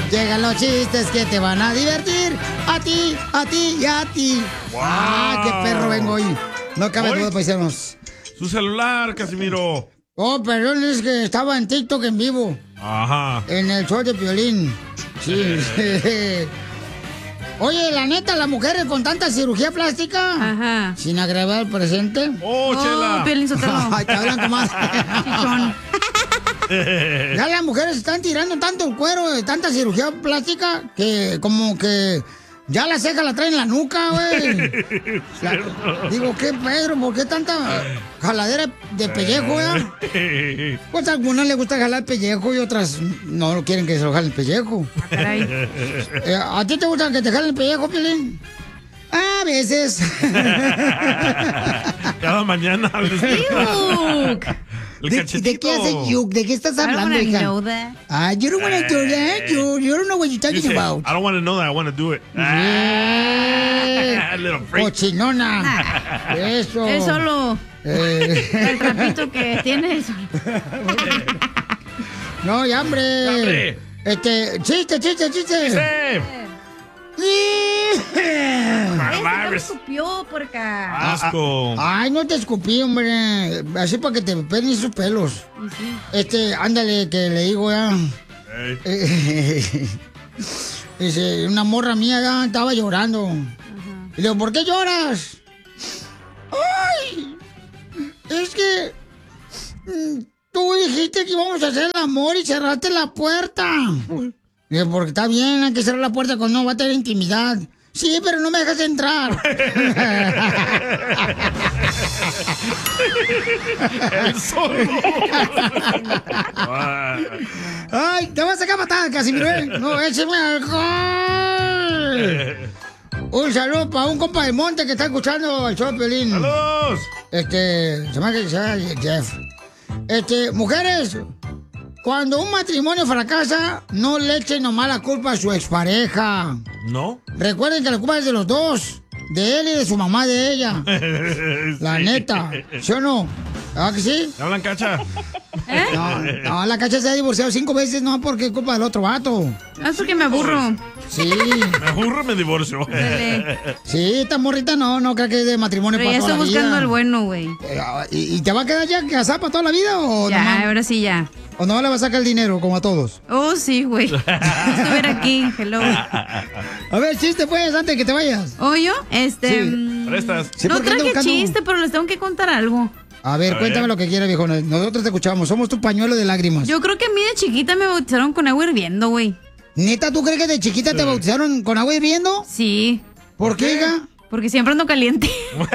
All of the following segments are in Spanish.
Llegan los chistes que te van a divertir. A ti, a ti y a ti. Wow. ¡Ah, qué perro vengo hoy! No cabe Hoy. duda, paisanos. Su celular, Casimiro. Oh, perdón, es que estaba en TikTok en vivo. Ajá. En el show de Piolín. Sí. Oye, la neta, las mujeres con tanta cirugía plástica. Ajá. Sin agravar el presente. ¡Oh, Chela! Piolín Sotelo. Ay, te hablan comadre. Chichón. Ya las mujeres están tirando tanto el cuero de tanta cirugía plástica que como que ya la ceja la traen en la nuca, güey. Digo, ¿qué, Pedro? ¿Por qué tanta jaladera de pellejo, ya? Pues a algunas les gusta jalar el pellejo y otras no quieren que se lo jalen el pellejo. Caray. ¿A ti te gusta que te jalen el pellejo, Piolín? A veces. Cada mañana. Yuck. El ¿De cachetito. qué hace Yuk? ¿De qué estás I don't hablando, wanna hija? know that. Ah, you don't wanna do that. You don't know what you're You talking say, about. I don't want to know that. I want to do it. Yeah. Little freak. Cochinona. Eso. Es solo el trapito que tienes. No, ya, hombre. ¡Hombre! Chiste. Sí. Este me Coronavirus. escupió, porca. Asco. Ay, no te escupí, hombre. Así para que te peinen sus pelos. Y sí. Ándale, que le digo ya. Ey. Dice, una morra mía ya estaba llorando. Y le digo, ¿por qué lloras? Ay, es que tú dijiste que íbamos a hacer el amor y cerraste la puerta. Y digo, porque está bien, hay que cerrar la puerta cuando no va a tener intimidad. Sí, pero no me dejas entrar. El zorro. Ay, te vas a sacar patada, Casimiro. No, écheme alcohol. Un saludo para un compa del monte que está escuchando el show de Piolín. ¡Saludos! Se llama Jeff. Mujeres, cuando un matrimonio fracasa, no le echen nomás la culpa a su expareja. ¿No? Recuerden que la culpa es de los dos. De él y de su mamá de ella. La neta. ¿Sí o no? ¿Ah, que sí? ¿Te hablan, Cacha? No, la Cacha se ha divorciado 5 veces, no porque es culpa del otro vato. Es porque me aburro. Sí. Me aburro, me divorcio. Dale. Sí, esta morrita no creo que es de matrimonio Pero para ya toda estoy la vida. buscando el bueno, güey. ¿Y te va a quedar ya casada para toda la vida o Ya, nomás- ahora sí ya. o no le va a sacar el dinero como a todos? Oh, sí, güey. Estuviera aquí. Hello. A ver, chiste pues, antes de que te vayas. ¿O yo? Prestas. Sí, No porque ando traje buscando- chiste, pero les tengo que contar algo. A ver, cuéntame lo que quieras, viejo. Nosotros te escuchamos. Somos tu pañuelo de lágrimas. Yo creo que a mí de chiquita me bautizaron con agua hirviendo, güey. ¿Neta, tú crees que de chiquita te bautizaron con agua hirviendo? Sí. ¿Por qué, hija? Porque siempre ando caliente.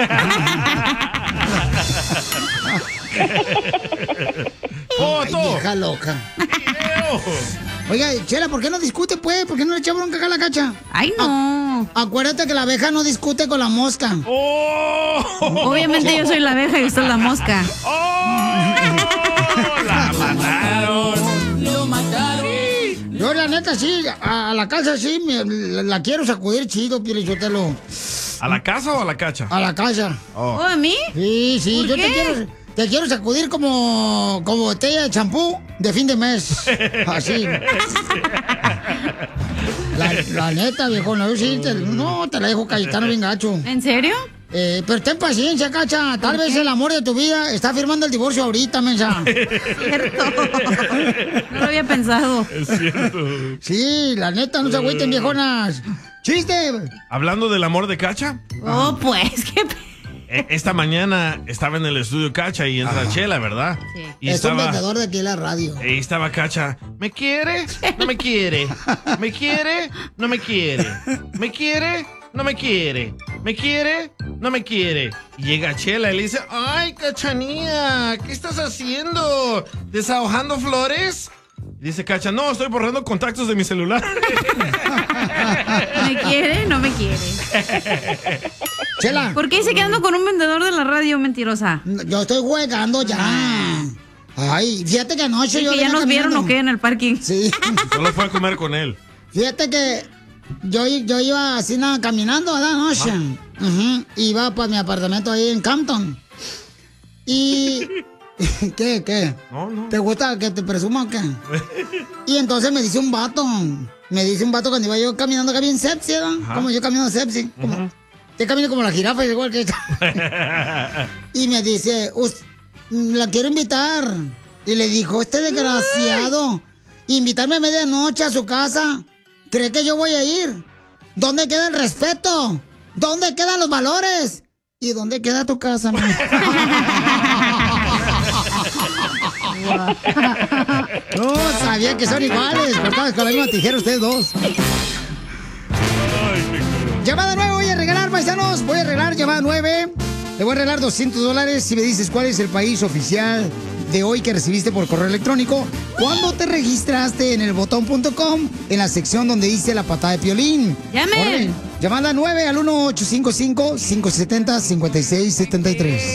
Ay, vieja loca. Oiga, Chela, ¿por qué no discute, pues? ¿Por qué no le echa bronca acá a la Cacha? Ay, no. Acuérdate que la abeja no discute con la mosca. Obviamente yo soy la abeja y usted es la mosca. ¡La mataron! Lo mataron. Yo, la neta, sí, a la casa sí, la quiero sacudir chido, Pielichotelo. ¿A la casa o a la cacha? A la casa. ¿Oh, a mí? Sí, ¿Por yo qué? te quiero sacudir como botella de champú de fin de mes. Así. La neta, viejo, no, yo sí, te la dejo Cayetano bien gacho. ¿En serio? Pero ten paciencia, Cacha. Tal vez el amor de tu vida está firmando el divorcio ahorita, mensa. Cierto. No lo había pensado. Es cierto. Sí, la neta, no se agüiten, viejonas. ¡Chiste! Hablando del amor de Cacha, Oh, pues, qué... esta mañana estaba en el estudio Cacha y entra Chela, ¿verdad? Sí. Y Es un estaba, vendedor de aquí en la radio. y estaba Cacha. ¿Me quiere? ¿No me quiere? ¿Me quiere? ¿No me quiere? ¿Me quiere? ¿No me quiere? ¿Me quiere? ¿No me quiere? Y llega Chela y le dice, ¡ay, Cachanía! ¿Qué estás haciendo? ¿Desahogando flores? Y dice Cacha, no, estoy borrando contactos de mi celular. ¿Me quiere? No me quiere. Chela, ¿Por qué se quedando con un vendedor de la radio, mentirosa? yo estoy jugando ya. Ay, fíjate que anoche Sí, yo que ya venía nos vieron caminando. o qué en el parking. Sí. Solo fue a comer con él. Fíjate que yo iba así nada caminando, ¿verdad? Anoche. Ujú. Iba para mi apartamento ahí en Campton. Y... ¿Qué? No. ¿Te gusta que te presuma o qué? Y entonces me dice un vato, me dice un vato cuando iba yo caminando acá bien sepsi, ¿no? Como yo caminando sepsi. Como, te camino como la jirafa, igual que esta. Y me dice, la quiero invitar. Y le dijo, este desgraciado, invitarme a medianoche a su casa. ¿Cree que yo voy a ir? ¿Dónde queda el respeto? ¿Dónde quedan los valores? ¿Y dónde queda tu casa, man? No, sabía que son iguales. Cortados con la misma tijera ustedes dos. Llamada 9 voy a regalar, paisanos. Voy a regalar llamada 9. Le voy a regalar $200 si me dices cuál es el país oficial de hoy que recibiste por correo electrónico. ¿Cuándo te registraste en elbotón.com en la sección donde dice la patada de Piolín? ¡Llame! Llamada 9 al 1-855-570-5673.